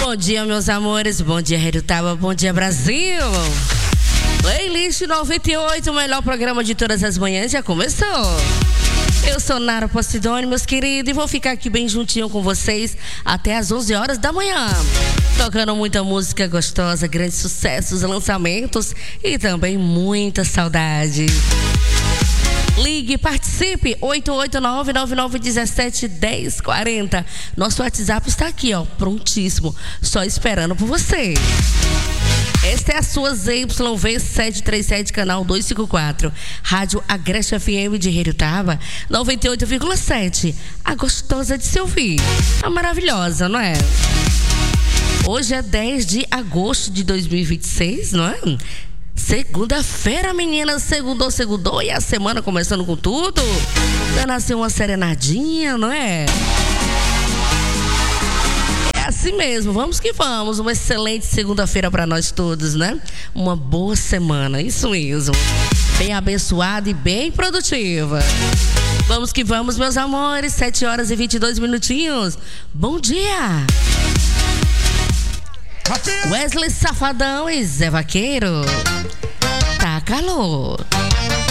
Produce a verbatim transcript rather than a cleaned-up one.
Bom dia, meus amores. Bom dia, Herutaba. Bom dia, Brasil. Playlist noventa e oito, o melhor programa de todas as manhãs, já começou. Eu sou Nara Posidônio, meus queridos, e vou ficar aqui bem juntinho com vocês até as onze horas da manhã. Tocando muita música gostosa, grandes sucessos, lançamentos e também muita saudade. Ligue, participe, oito oito nove, nove nove um sete, um zero quatro zero. Nosso WhatsApp está aqui, ó, prontíssimo, só esperando por você. Esta é a sua Z Y V setecentos e trinta e sete, canal duzentos e cinquenta e quatro. Rádio Agreste F M de Herutaba, noventa e oito vírgula sete. A gostosa de se ouvir. A maravilhosa, não é? Hoje é dez de agosto de dois mil e vinte e seis, não é? Segunda-feira, meninas, segundou, segundou, e a semana começando com tudo. Já nasceu uma serenadinha, não é? É assim mesmo, vamos que vamos. Uma excelente segunda-feira para nós todos, né? Uma boa semana, isso mesmo. Bem abençoada e bem produtiva. Vamos que vamos, meus amores, sete horas e vinte e dois minutinhos. Bom dia! Wesley Safadão e Zé Vaqueiro. Tá calor.